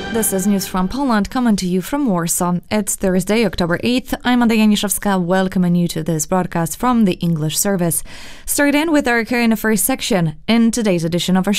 This is news from Poland coming to you from Warsaw. It's Thursday, October 8th. I'm Anda Janiszewska, welcoming you to this broadcast from the English service. Straight in with our current affairs section in today's edition of our